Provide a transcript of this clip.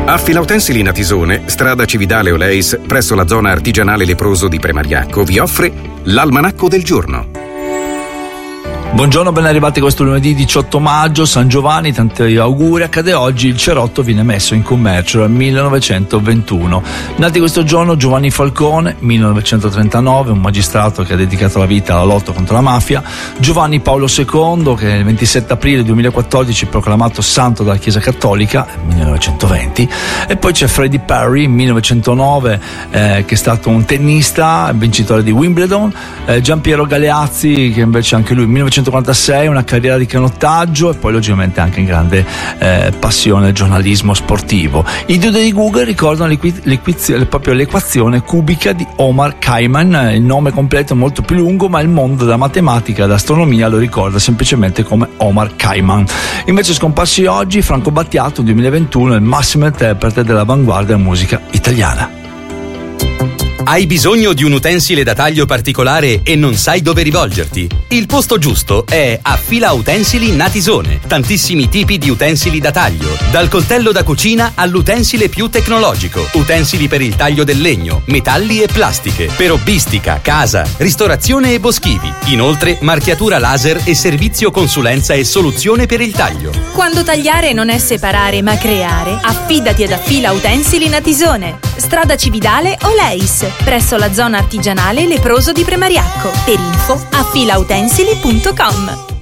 A Filautensili Natisone, strada Cividale Oleis, presso la zona artigianale Leproso di Premariacco, vi offre l'Almanacco del Giorno. Buongiorno, ben arrivati questo lunedì 18 maggio, San Giovanni, tanti auguri. Accade oggi, il cerotto viene messo in commercio nel 1921. Nati questo giorno Giovanni Falcone, 1939, un magistrato che ha dedicato la vita alla lotta contro la mafia; Giovanni Paolo II, che il 27 aprile 2014 proclamato santo dalla Chiesa Cattolica, 1920, e poi c'è Freddie Perry, 1909, che è stato un tennista, vincitore di Wimbledon; Giampiero Galeazzi, che invece anche lui 1946, una carriera di canottaggio, e poi logicamente anche in grande passione al giornalismo sportivo. I due di Google ricordano proprio l'equazione cubica di Omar Khayyam. Il nome completo è molto più lungo, ma il mondo della matematica e dell'astronomia lo ricorda semplicemente come Omar Khayyam. Invece scomparsi oggi Franco Battiato, 2021, il massimo interprete dell'avanguardia della musica italiana. Hai bisogno di un utensile da taglio particolare e non sai dove rivolgerti? Il posto giusto è a Filautensili Natisone. Tantissimi tipi di utensili da taglio, dal coltello da cucina all'utensile più tecnologico, utensili per il taglio del legno, metalli e plastiche, per hobbistica, casa, ristorazione e boschivi. Inoltre marchiatura laser e servizio consulenza e soluzione per il taglio. Quando tagliare non è separare ma creare, affidati ad Filautensili Natisone. Strada Cividale Oleis, presso la zona artigianale Leproso di Premariacco. Per info a filautensili.com.